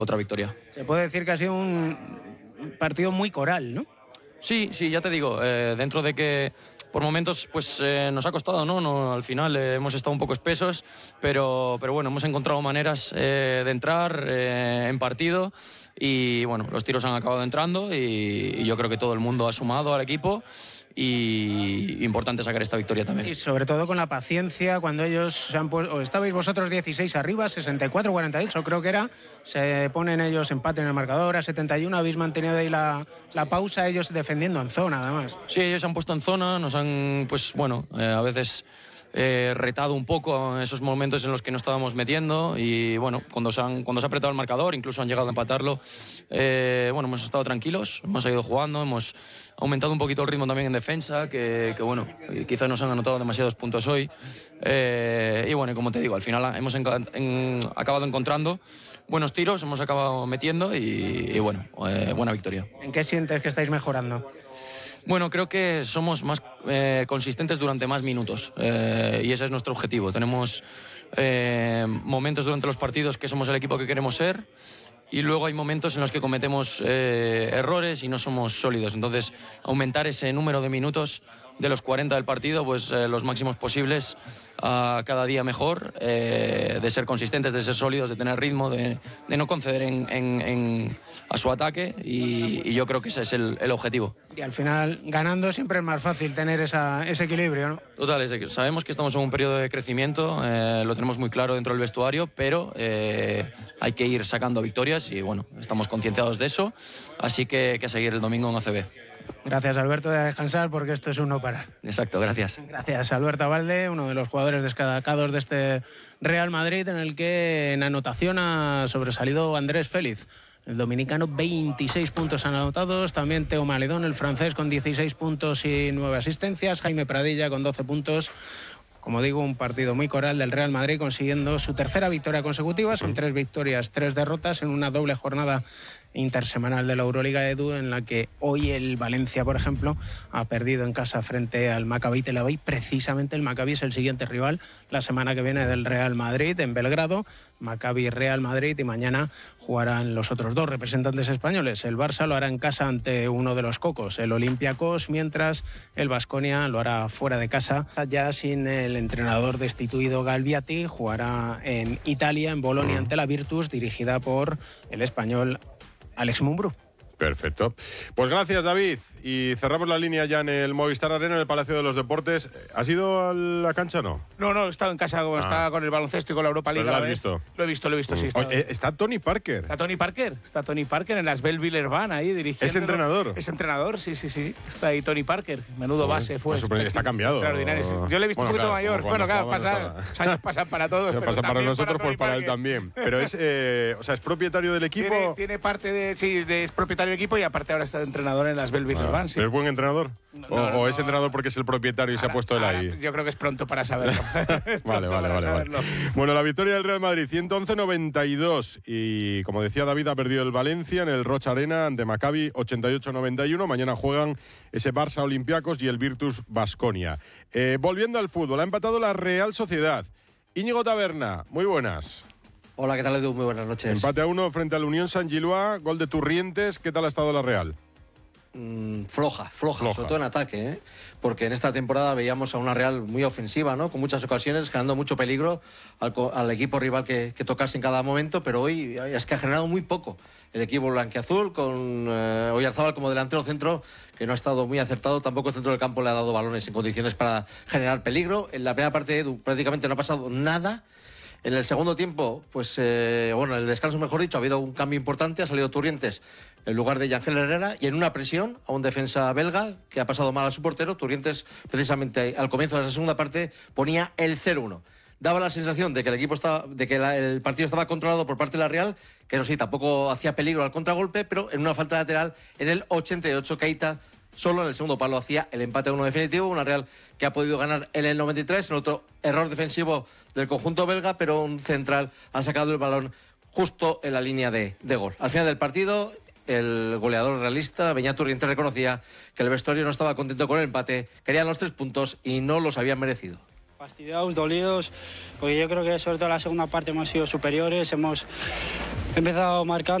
otra victoria. Se puede decir que ha sido un partido muy coral, ¿no? Sí, ya te digo, dentro de que por momentos pues nos ha costado, ¿no? Al final hemos estado un poco espesos, pero bueno, hemos encontrado maneras de entrar en partido y bueno, los tiros han acabado entrando y yo creo que todo el mundo ha sumado al equipo y importante sacar esta victoria también. Y sobre todo con la paciencia, cuando ellos se han puesto, estabais vosotros 16 arriba, 64-48 creo que era, se ponen ellos empate en el marcador, a 71 habéis mantenido ahí la pausa, ellos defendiendo en zona además. Sí, ellos se han puesto en zona, nos han, pues bueno, a veces retado un poco en esos momentos en los que no estábamos metiendo y bueno, cuando se ha apretado el marcador, incluso han llegado a empatarlo, bueno, hemos estado tranquilos, hemos seguido jugando, hemos aumentado un poquito el ritmo también en defensa, que bueno, quizás nos han anotado demasiados puntos hoy y bueno, como te digo, al final hemos acabado encontrando buenos tiros, hemos acabado metiendo y bueno, buena victoria. ¿En qué sientes que estáis mejorando? Bueno, creo que somos más consistentes durante más minutos y ese es nuestro objetivo. Tenemos momentos durante los partidos que somos el equipo que queremos ser y luego hay momentos en los que cometemos errores y no somos sólidos. Entonces, aumentar ese número de minutos de los 40 del partido, pues los máximos posibles, cada día mejor, de ser consistentes, de ser sólidos, de tener ritmo, de no conceder a su ataque y yo creo que ese es el objetivo. Y al final, ganando siempre es más fácil tener ese equilibrio, ¿no? Total, sabemos que estamos en un periodo de crecimiento, lo tenemos muy claro dentro del vestuario, pero hay que ir sacando victorias y bueno, estamos concienciados de eso, así que seguir el domingo en ACB. Gracias, Alberto, de descansar porque esto es un no parar. Exacto, gracias. Gracias, Alberto Abalde, uno de los jugadores destacados de este Real Madrid, en el que en anotación ha sobresalido Andrés Félix. El dominicano, 26 puntos anotados. También Teo Maledón, el francés, con 16 puntos y 9 asistencias. Jaime Pradilla con 12 puntos. Como digo, un partido muy coral del Real Madrid, consiguiendo su tercera victoria consecutiva. Son 3 victorias, 3 derrotas en una doble jornada intersemanal de la Euroliga, Edu, en la que hoy el Valencia, por ejemplo, ha perdido en casa frente al Maccabi Tel Aviv. Precisamente el Maccabi es el siguiente rival la semana que viene del Real Madrid en Belgrado. Maccabi Real Madrid, y mañana jugarán los otros 2 representantes españoles. El Barça lo hará en casa ante uno de los cocos, el Olympiacos, mientras el Baskonia lo hará fuera de casa, ya sin el entrenador destituido Galbiati. Jugará en Italia, en Bolonia, ante la Virtus, dirigida por el español Alex Mumbrú. Perfecto. Pues gracias, David. Y cerramos la línea ya en el Movistar Arena, en el Palacio de los Deportes. ¿Has ido a la cancha o no? No, he estado en casa, estaba con el baloncesto y con la Europa League. ¿Pero lo has visto? Lo he visto, sí. Está Tony Parker. Está Tony Parker en las Belleville Van ahí dirigiendo. ¿Es entrenador? Es entrenador, sí. Está ahí Tony Parker. Menudo base fue. Está cambiado. Extraordinario. Yo le he visto un poquito mayor. Bueno, claro, los años pasan para todos. Pero pasa para nosotros, pues para él también. Pero es propietario del equipo. Tiene parte de, sí, es propietario del equipo y aparte ahora está de entrenador en las Belleville Van. Sí. ¿Es buen entrenador? ¿O es entrenador porque es el propietario y se ha puesto él ahí? Yo creo que es pronto para saberlo. Vale. Bueno, la victoria del Real Madrid, 111-92. Y como decía David, ha perdido el Valencia en el Rocha Arena ante Maccabi, 88-91. Mañana juegan ese Barça Olympiacos y el Virtus Baskonia. Volviendo al fútbol, ha empatado la Real Sociedad. Íñigo Taberna, muy buenas. Hola, ¿qué tal, Edu? Muy buenas noches. Empate a 1 frente al Unión Saint-Gillois, gol de Turrientes. ¿Qué tal ha estado la Real? Floja, sobre todo en ataque, porque en esta temporada veíamos a una Real muy ofensiva, ¿no? Con muchas ocasiones, generando mucho peligro al equipo rival que tocase en cada momento, pero hoy es que ha generado muy poco el equipo blanquiazul, con Oyarzábal como delantero centro, que no ha estado muy acertado. Tampoco el centro del campo le ha dado balones en condiciones para generar peligro. En la primera parte, Edu, prácticamente no ha pasado nada. En el segundo tiempo, pues en el descanso, mejor dicho, ha habido un cambio importante. Ha salido Turrientes en lugar de Yangel Herrera, y en una presión a un defensa belga que ha pasado mal a su portero. Turrientes, precisamente al comienzo de la segunda parte, ponía el 0-1. Daba la sensación de que el partido estaba controlado por parte de la Real, que no, sí, tampoco hacía peligro al contragolpe, pero en una falta lateral en el 88, Keita solo en el segundo palo hacía el empate a 1 definitivo. Una Real que ha podido ganar en el 93, en otro error defensivo del conjunto belga, pero un central ha sacado el balón justo en la línea de gol. Al final del partido, el goleador realista, Beñat Turrientes, reconocía que el vestuario no estaba contento con el empate, querían los 3 puntos y no los habían merecido. Fastidiados, dolidos, porque yo creo que sobre todo en la segunda parte hemos sido superiores, hemos empezado marcando.